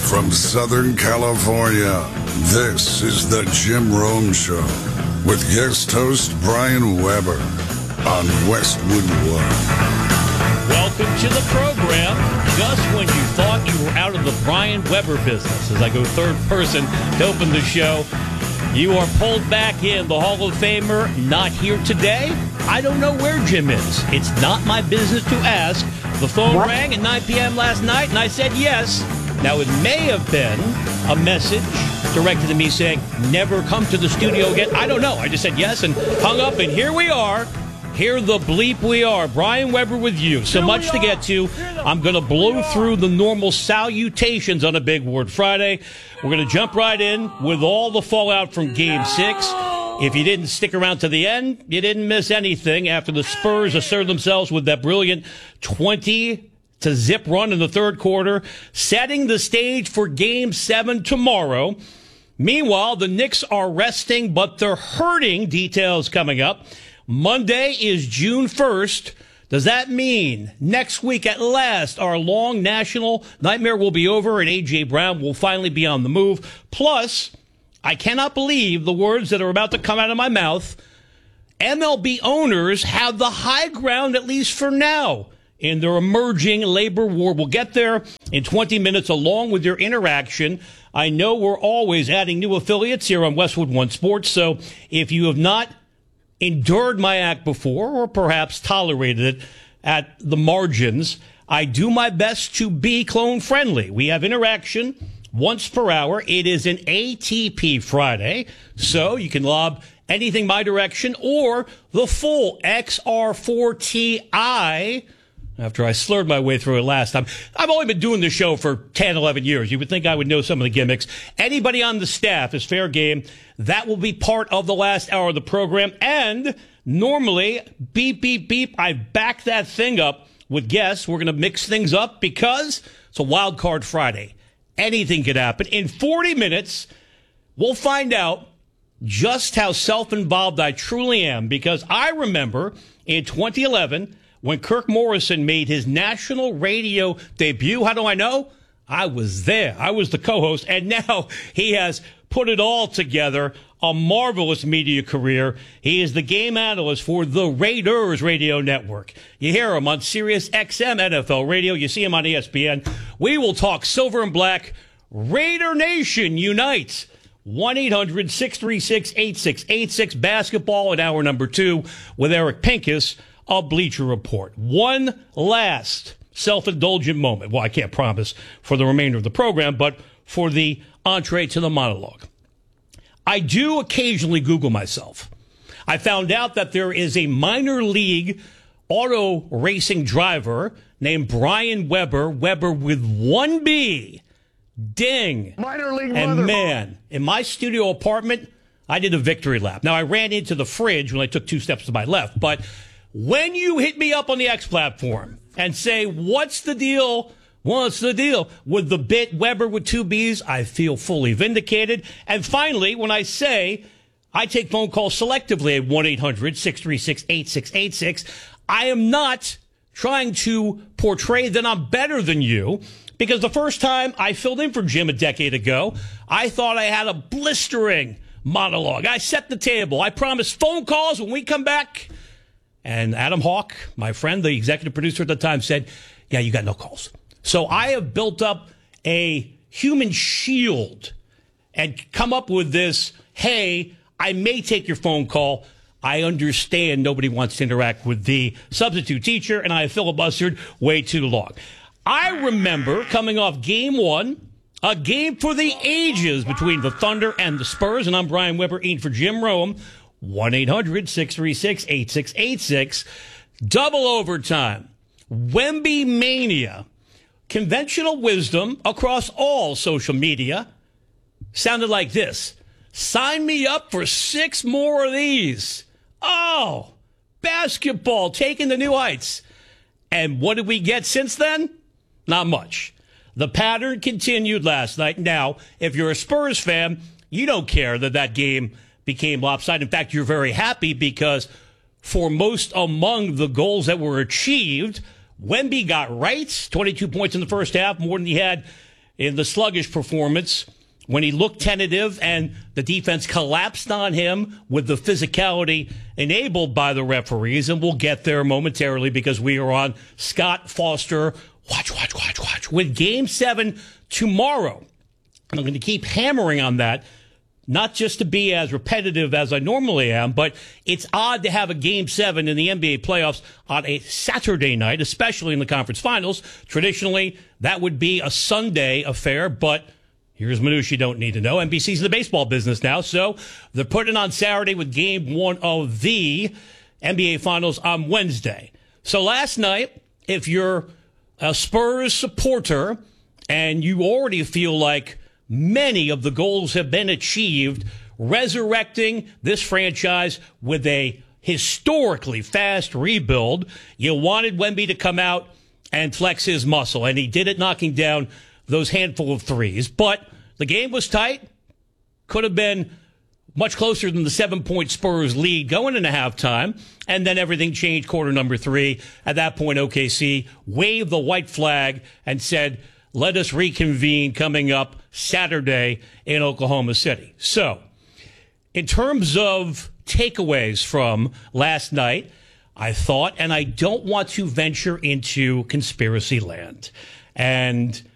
From Southern California, this is the Jim Rome Show with guest host Brian Weber on Westwood One. Welcome to the program. Just when you thought you were out of the Brian Weber business, as I go third person to open the show, you are pulled back in. The Hall of Famer not here today. I don't know where Jim is. It's not my business to ask. The phone rang at 9 p.m. last night, and I said yes. Now, it may have been a message directed to me saying, never come to the studio again. I don't know. I just said yes and hung up, and here we are. Here the bleep we are. Brian Weber with you. So much to get to. I'm going to blow through the normal salutations on a Big Word Friday. We're going to jump right in with all the fallout from Game 6. If you didn't stick around to the end, you didn't miss anything after the Spurs asserted themselves with that brilliant 20-0 run in the third quarter, setting the stage for Game 7 tomorrow. Meanwhile, the Knicks are resting, but they're hurting. Details coming up. Monday is June 1st. Does that mean next week at last our long national nightmare will be over and A.J. Brown will finally be on the move? Plus, I cannot believe the words that are about to come out of my mouth. MLB owners have the high ground, at least for now, in their emerging labor war. We'll get there in 20 minutes along with your interaction. I know we're always adding new affiliates here on Westwood One Sports, so if you have not endured my act before or perhaps tolerated it at the margins, I do my best to be clone friendly. We have interaction once per hour. It is an ATP Friday, so you can lob anything my direction or the full XR4TI after I slurred my way through it last time. I've only been doing this show for 10, 11 years. You would think I would know some of the gimmicks. Anybody on the staff is fair game. That will be part of the last hour of the program. And normally, beep, beep, beep, I back that thing up with guests. We're going to mix things up because it's a wild card Friday. Anything could happen. In 40 minutes, we'll find out just how self-involved I truly am, because I remember in 2011 when Kirk Morrison made his national radio debut. How do I know? I was there. I was the co-host, and now he has put it all together. A marvelous media career. He is the game analyst for the Raiders Radio Network. You hear him on Sirius XM NFL Radio. You see him on ESPN. We will talk silver and black. Raider Nation unites. 1-800-636-8686. Basketball in hour number 2 with Eric Pincus of Bleacher Report. One last self-indulgent moment. Well, I can't promise for the remainder of the program, but for the entree to the monologue. I do occasionally Google myself. I found out that there is a minor league auto racing driver named Brian Weber, Weber with one B. Ding. Minor league and mother. Man, in my studio apartment, I did a victory lap. Now, I ran into the fridge when I took 2 steps to my left, but when you hit me up on the X platform and say, what's the deal? What's the deal with the bit Weber with 2 B's? I feel fully vindicated. And finally, when I say I take phone calls selectively at 1-800-636-8686, I am not trying to portray that I'm better than you, because the first time I filled in for Jim a decade ago, I thought I had a blistering monologue. I set the table. I promised phone calls when we come back. And Adam Hawk, my friend, the executive producer at the time, said, yeah, you got no calls. So I have built up a human shield and come up with this, hey, I may take your phone call. I understand nobody wants to interact with the substitute teacher, and I have filibustered way too long. I remember coming off Game 1, a game for the ages between the Thunder and the Spurs, and I'm Brian Weber, in for Jim Rome. 1-800-636-8686. Double overtime. Wemby mania. Conventional wisdom across all social media sounded like this. Sign me up for 6 more of these. Oh, basketball taking the new heights. And what did we get since then? Not much. The pattern continued last night. Now, if you're a Spurs fan, you don't care that that game became lopsided. In fact, you're very happy because for most among the goals that were achieved, Wemby got right. 22 points in the first half, more than he had in the sluggish performance when he looked tentative and the defense collapsed on him with the physicality enabled by the referees. And we'll get there momentarily because we are on Scott Foster. Watch. With Game 7 tomorrow. And I'm going to keep hammering on that, not just to be as repetitive as I normally am, but it's odd to have a Game 7 in the NBA playoffs on a Saturday night, especially in the conference finals. Traditionally, that would be a Sunday affair, but here's minutiae you don't need to know. NBC's in the baseball business now, so they're putting it on Saturday with Game 1 of the NBA Finals on Wednesday. So last night, if you're a Spurs supporter and you already feel like many of the goals have been achieved, resurrecting this franchise with a historically fast rebuild, you wanted Wemby to come out and flex his muscle, and he did it knocking down those handful of threes. But the game was tight. Could have been much closer than the 7-point Spurs lead going into halftime. And then everything changed quarter number 3. At that point, OKC waved the white flag and said, let us reconvene coming up Saturday in Oklahoma City. So, in terms of takeaways from last night, I thought, and I don't want to venture into conspiracy land. And